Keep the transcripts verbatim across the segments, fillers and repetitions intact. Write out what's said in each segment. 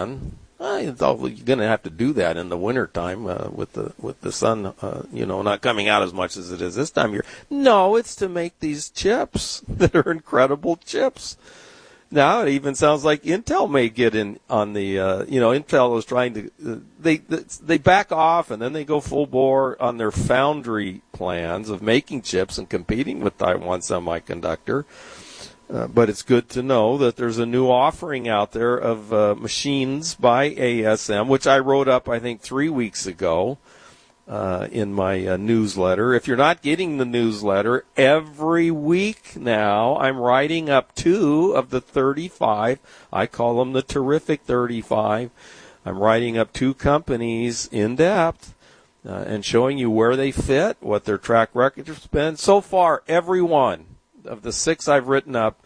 again. Uh, you're going to have to do that in the wintertime uh, with the with the sun, uh, you know, not coming out as much as it is this time of year. No, it's to make these chips that are incredible chips. Now it even sounds like Intel may get in on the, uh, you know, Intel is trying to, uh, they they back off and then they go full bore on their foundry plans of making chips and competing with Taiwan Semiconductor. Uh, but it's good to know that there's a new offering out there of uh, machines by A S M, which I wrote up, I think, three weeks ago uh, in my uh, newsletter. If you're not getting the newsletter, every week now I'm writing up two of the thirty-five. I call them the terrific thirty-five. I'm writing up two companies in depth uh, and showing you where they fit, what their track record has been. So far, every one of the six I've written up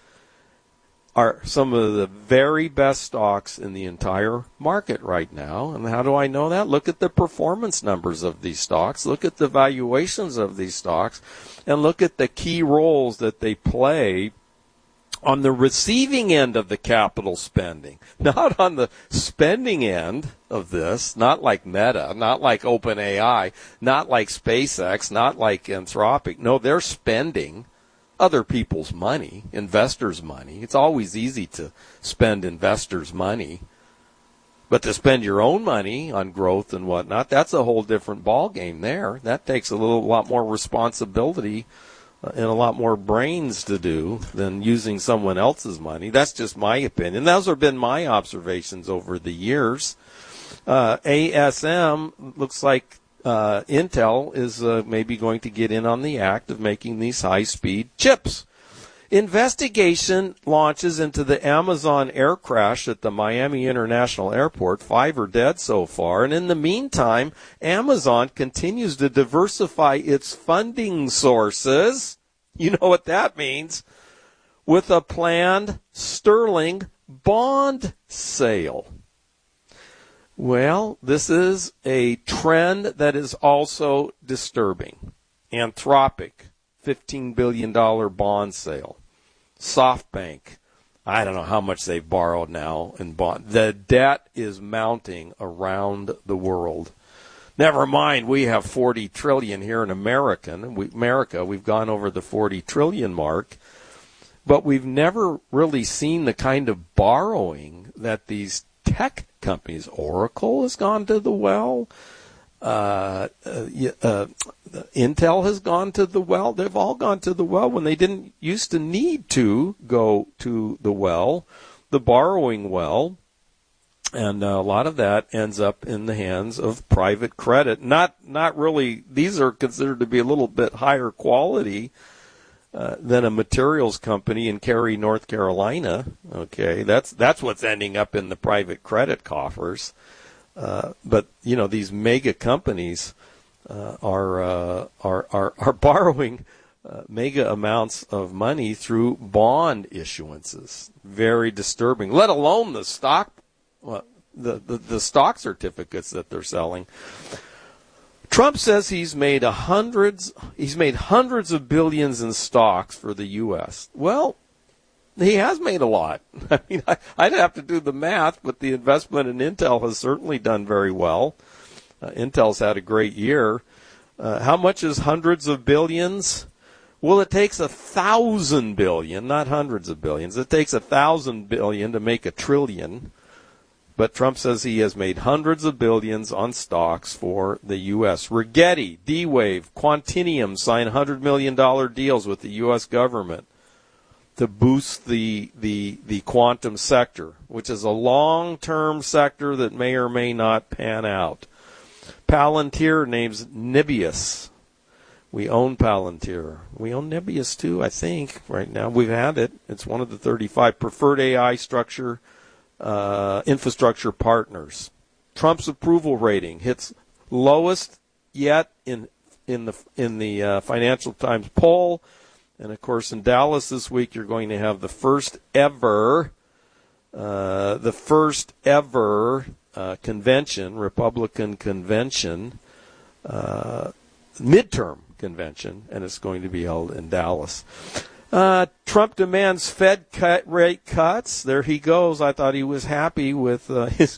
are some of the very best stocks in the entire market right now. And how do I know that? Look at the performance numbers of these stocks. Look at the valuations of these stocks. And look at the key roles that they play on the receiving end of the capital spending. Not on the spending end of this, not like Meta, not like OpenAI, not like SpaceX, not like Anthropic. No, they're spending other people's money, investors' money. It's always easy to spend investors' money. But to spend your own money on growth and whatnot, that's a whole different ballgame there. That takes a little lot more responsibility uh, and a lot more brains to do than using someone else's money. That's just my opinion. Those have been my observations over the years. Uh, A S M looks like Uh, Intel is uh, maybe going to get in on the act of making these high-speed chips. Investigation launches into the Amazon air crash at the Miami International Airport. Five are dead so far. And in the meantime, Amazon continues to diversify its funding sources. You know what that means. With a planned sterling bond sale. Well, this is a trend that is also disturbing. Anthropic, fifteen billion dollars bond sale. SoftBank, I don't know how much they've borrowed now in bond. The debt is mounting around the world. Never mind, we have forty trillion dollars here in America. We, America. We've gone over the forty trillion dollars mark. But we've never really seen the kind of borrowing that these tech companies. Oracle has gone to the well. Uh, uh, uh, Intel has gone to the well. They've all gone to the well when they didn't used to need to go to the well, the borrowing well. And uh, a lot of that ends up in the hands of private credit. Not, not really, these are considered to be a little bit higher quality Uh, than a materials company in Cary, North Carolina. Okay, that's that's what's ending up in the private credit coffers. Uh, but you know, these mega companies uh, are, uh, are are are borrowing uh, mega amounts of money through bond issuances. Very disturbing. Let alone the stock, well, the, the the stock certificates that they're selling. Trump says he's made a hundreds, he's made hundreds of billions in stocks for the U S. Well, he has made a lot. I mean, I, I'd have to do the math, but the investment in Intel has certainly done very well. Uh, Intel's had a great year. Uh, how much is hundreds of billions? Well, it takes a thousand billion, not hundreds of billions. It takes a thousand billion to make a trillion. But Trump says he has made hundreds of billions on stocks for the U S. Rigetti, D-Wave, Quantinium sign one hundred million dollars deals with the U S government to boost the, the, the quantum sector, which is a long-term sector that may or may not pan out. Palantir names Nibius. We own Palantir. We own Nibius too, I think, right now. We've had it. It's one of the thirty-five preferred A I structure Uh, infrastructure partners. Trump's approval rating hits lowest yet in in the in the uh, Financial Times poll, and of course in Dallas this week you're going to have the first ever, uh, the first ever uh, convention, Republican convention, uh, midterm convention, and it's going to be held in Dallas. Uh, Trump demands Fed cut rate cuts. There he goes. I thought he was happy with uh, his